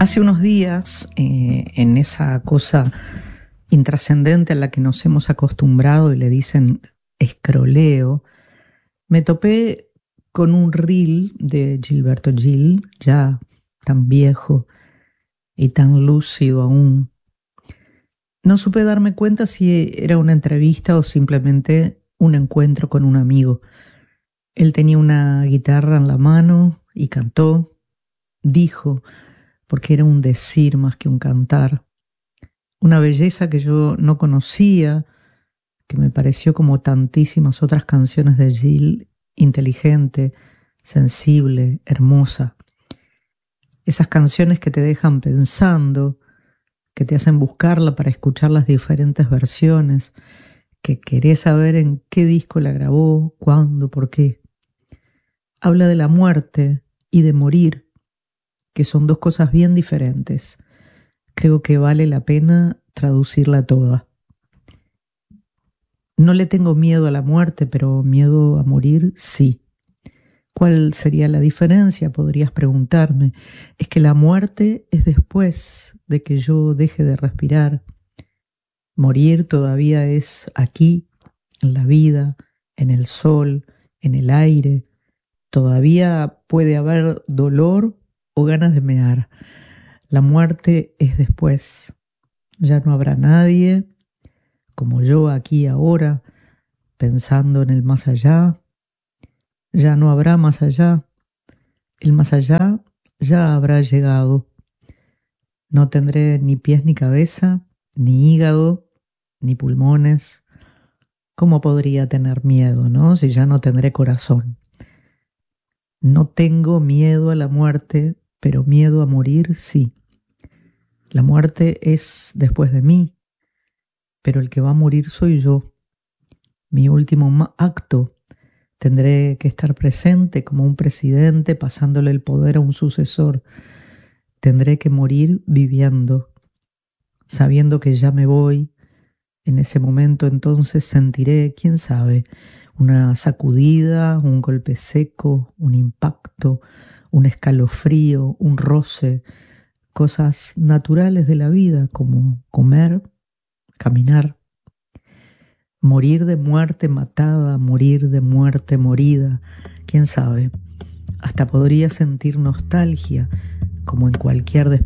Hace unos días, en esa cosa intrascendente a la que nos hemos acostumbrado y le dicen escroleo, me topé con un reel de Gilberto Gil, ya tan viejo y tan lúcido aún. No supe darme cuenta si era una entrevista o simplemente un encuentro con un amigo. Él tenía una guitarra en la mano y cantó, dijo, porque era un decir más que un cantar, una belleza que yo no conocía, que me pareció como tantísimas otras canciones de Gil, inteligente, sensible, hermosa. Esas canciones que te dejan pensando, que te hacen buscarla para escuchar las diferentes versiones, que querés saber en qué disco la grabó, cuándo, por qué. Habla de la muerte y de morir, que son dos cosas bien diferentes. Creo que vale la pena traducirla toda. No le tengo miedo a la muerte, pero miedo a morir sí. ¿Cuál sería la diferencia? Podrías preguntarme. Es que la muerte es después de que yo deje de respirar. Morir todavía es aquí, en la vida, en el sol, en el aire. Todavía puede haber dolor o ganas de mear. La muerte es después. Ya no habrá nadie, como yo aquí ahora, pensando en el más allá. Ya no habrá más allá. El más allá ya habrá llegado. No tendré ni pies ni cabeza, ni hígado, ni pulmones. ¿Cómo podría tener miedo, no? Si ya no tendré corazón. No tengo miedo a la muerte, pero miedo a morir sí. La muerte es después de mí, pero el que va a morir soy yo. Mi último acto. Tendré que estar presente como un presidente pasándole el poder a un sucesor. Tendré que morir viviendo, sabiendo que ya me voy. En ese momento entonces sentiré, quién sabe, una sacudida, un golpe seco, un impacto, un escalofrío, un roce, cosas naturales de la vida como comer, caminar. Morir de muerte matada, morir de muerte morida, quién sabe. Hasta podría sentir nostalgia, como en cualquier